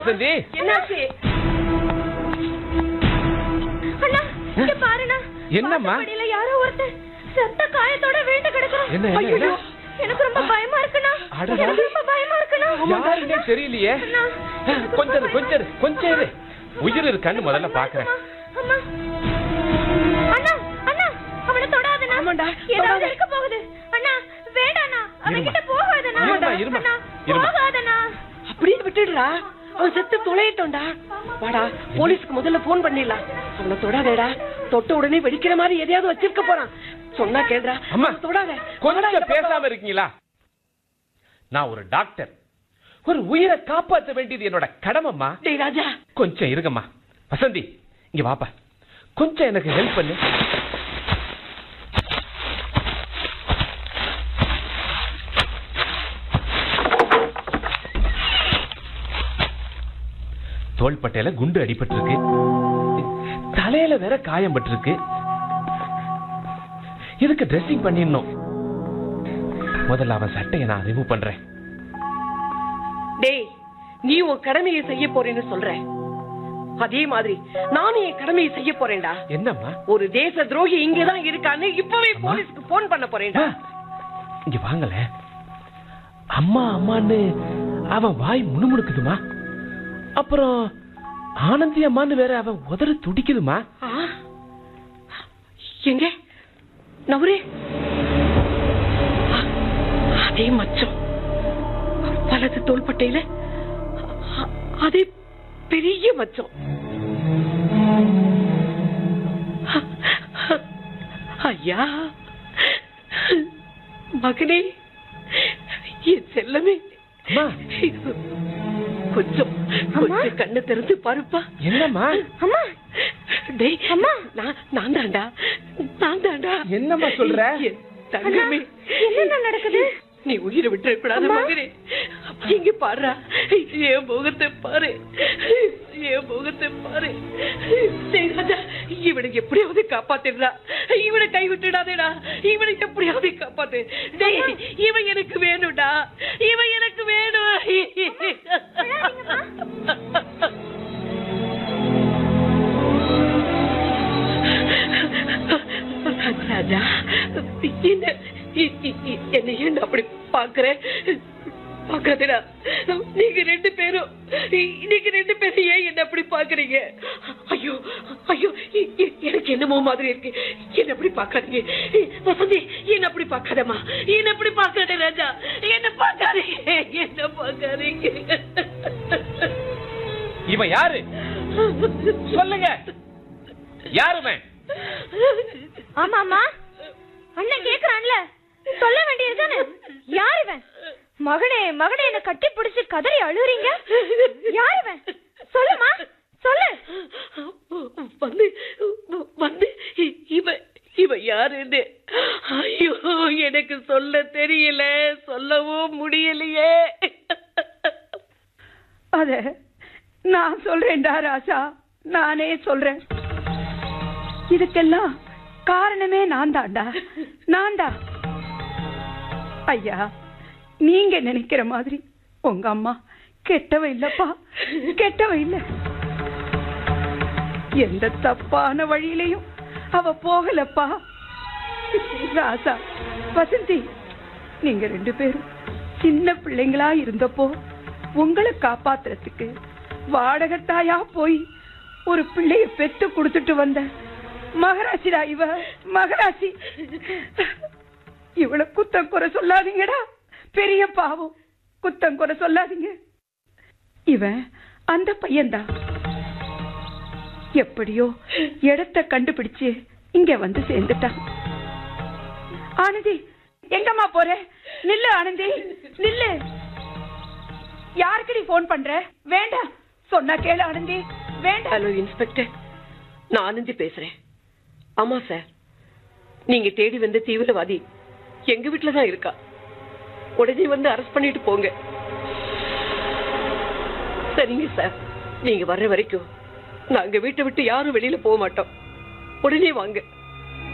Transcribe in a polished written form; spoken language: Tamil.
என்னாச்சு? அண்ணா இங்க பாருண்ணா. என்னம்மா? யாரோ ஒருத்தர் செத்த காயத்தோட வேண்ட கிடக்குறான். ஐயோ எனக்கு ரொம்ப பயமா இருக்குண்ணா. எனக்கு ரொம்ப பயமா இருக்குண்ணா. யாருன்னே தெரியலையே. கொஞ்சம் இரு. உயிர் இருக்கான்னு முதல்ல பாக்குறேன். அம்மா அண்ணா அண்ணா அவனை தொடாதண்ணா. ஆமாண்டா ஏதாவது இருக்க போகுது. அண்ணா வேண்டாண்ணா அவன்கிட்ட போகாதண்ணா. போகாதண்ணா. அப்படியே விட்டுடுறா. அவன் செத்து தொலையட்டோண்டா. வாடா போலீஸ்க்கு முதல்ல போன் பண்ணிடலாம். அவனை தொடாதேடா. தொட்ட உடனே வெடிக்கிற மாதிரி எதையாவது வச்சிருக்க போறான். சொன்னா கேளுடா. அம்மா தொடாத. கொஞ்சம் பேசாம இருக்கீங்களா? நான் ஒரு டாக்டர். ஒரு உயிரை காப்பாற்ற வேண்டியது என்னோட கடமைம்மா. டேய் ராஜா கொஞ்சம் இருங்கம்மா. வசந்தி இங்க வாப்பா. கொஞ்சம் எனக்கு ஹெல்ப் பண்ணு. தோள்பட்டையில குண்டு அடிபட்டு இருக்கு. தலையில வேற காயம் பட்டு இருக்கு. இதுக்கு ட்ரெஸ்ஸிங் பண்ணிடணும். முதல்ல அவன் சட்டையை நான் ரிமூவ் பண்றேன். டேய் நீ உன் கடமையை செய்ய போறேன்னு சொல்ற. அதே மாதிரி நானும் என் கடமையை செய்ய போறேன்டா. என்னம்மா? ஒரு தேச துரோகி இங்கதான் இருக்கான்னு இப்பவே போலீஸ்க்கு போன் பண்ண போறேன்டா. இங்க வாங்கல. அம்மா அம்மான்னு அவன் வாய் முணுமுணுக்குதுமா. அப்புறம் ஆனந்தி அம்மான்னு வேற அவன் உதறு துடிக்குதுமா. எங்க நவரே? அதே மச்சம் வலது தோள்பட்டையில அதே பெரிய மச்சம். ஐயா மகனே என் செல்லமே கொஞ்சம் கண்ணை திறந்து பாருப்பா. என்னம்மா? அம்மா டேய் அம்மா நான் தாண்டா. என்னம்மா சொல்ற? தங்கமே என்ன நடக்குது? நீ உயிரை விட்டுறக்கூடாது மகனே. இங்க பாடுறா. என் முகத்தை பாரு. ராஜா இவனை எப்படியாவது காப்பாத்திடுறா. இவனை கை விட்டுடாதேடா. இவனை எப்படியாவது காப்பாத்து. இவன் எனக்கு வேணும்டா. இவன் எனக்கு வேணும். ராஜா என்ன ஏன் அப்படி பாக்குறேன்? பாக்காதடா. நீங்க ரெண்டு பேரும் ஏன் என்ன அப்படி பாக்குறீங்க? ஐயோ எனக்கு என்னமோ மாதிரி இருக்கு. என்ன அப்படி பாக்காதீங்க. வசந்தி என்ன அப்படி பாக்காதம்மா. என்ன அப்படி பாக்காத ராஜா. என்ன பாக்காதீங்க. இவன் யாரு சொல்லுங்க. யாருமே? ஆமாமா அண்ணன் கேக்குறான்ல சொல்ல வேண்டியதுதானே. யார் இவன்? மகனே என்ன கட்டி பிடிச்சு கதறி அழுறீங்க. யார் இவன்? சொல்லுமா சொல்லு. வந்து இவன் யாருன்னு ஐயோ எனக்கு சொல்ல தெரியல. சொல்லவும் முடியலையே. அத நான் சொல்றேன்டா ராசா. நானே சொல்றேன். இதுக்கெல்லாம் காரணமே நான் தான்டா. ஐயா நீங்க நினைக்கிற மாதிரி உங்க அம்மா கெட்டவ இல்லப்பா. கெட்டவ இல்ல. எந்த தப்பான வழியிலையும் அவ போகலப்பா. ராசா வசந்தி நீங்க ரெண்டு பேரும் சின்ன பிள்ளைங்களா இருந்தப்போ உங்களை காப்பாத்துறதுக்கு வாடகத்தாயா போய் ஒரு பிள்ளைய பெத்து கொடுத்துட்டு வந்த மகராசிடா இவ. மகராசி. இவளை குத்தம் குறை சொல்லாதீங்கடா. பெரிய பாவம். குத்தம் குறை சொல்லாதீங்க. இவன் அந்த பையன்தான். எப்படியோ இடத்தை கண்டுபிடிச்சு இங்க வந்து சேர்ந்துட்டான். ஆனந்தி எங்கம்மா போற? நில்லு ஆனந்தி நில்லு. யாருக்கு நீ போன் பண்ற? வேண்டாம் சொன்னா கேளு ஆனந்தி. வேண்டாம். ஹலோ இன்ஸ்பெக்டர், நான் ஆனந்தி பேசுறேன். ஆமா சார், நீங்க தேடி வந்த தீவிரவாதி எங்க வீட்டுலதான் இருக்கா. உடனே வந்து அரெஸ்ட் பண்ணிட்டு போங்க. சரிங்க சார், நீங்க வர்ற வரைக்கும் நாங்க வீட்டை விட்டு யாரும் வெளியில போக மாட்டோம். உடனே வாங்க.